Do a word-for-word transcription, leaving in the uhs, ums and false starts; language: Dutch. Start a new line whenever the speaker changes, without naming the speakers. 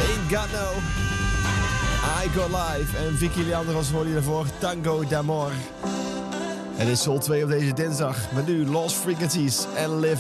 Ain't Got No. I Got Live. En Vicky Leandros hoorde je daarvoor. Tango d'Amor. Het is Soul twee op deze dinsdag. Met nu Lost Frequencies en Live